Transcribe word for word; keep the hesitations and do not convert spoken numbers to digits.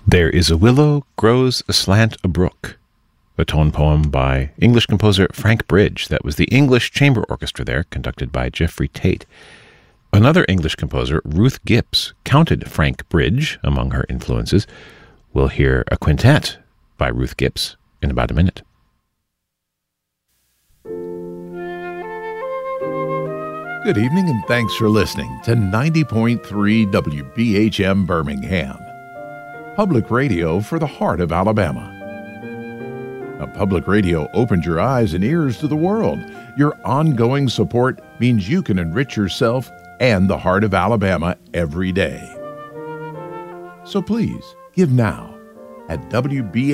There is a willow grows aslant a brook, a tone poem by English composer Frank Bridge. That was the English Chamber Orchestra there, conducted by Jeffrey Tate. Another English composer, Ruth Gibbs, counted Frank Bridge among her influences. We'll hear a quintet by Ruth Gibbs in about a minute. Good evening, and thanks for listening to ninety point three W B H M Birmingham, public radio for the heart of Alabama. Now, public radio opens your eyes and ears to the world. Your ongoing support means you can enrich yourself and the heart of Alabama every day. So please, give now at W B